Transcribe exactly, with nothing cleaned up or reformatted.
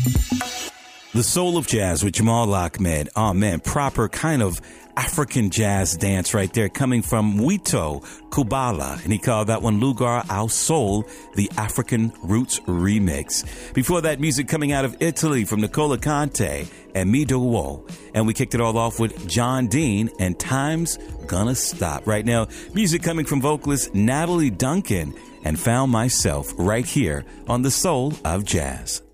The Soul of Jazz with Jamal Ahmed. Oh, man, proper kind of African jazz dance right there coming from Wito Kubala. And he called that one Lugar ao Soul, the African Roots Remix. Before that, music coming out of Italy from Nicola Conte and Midowo. And we kicked it all off with John Dean and Time's Gonna Stop. Right now, music coming from vocalist Natalie Duncan and Found Myself right here on The Soul of Jazz.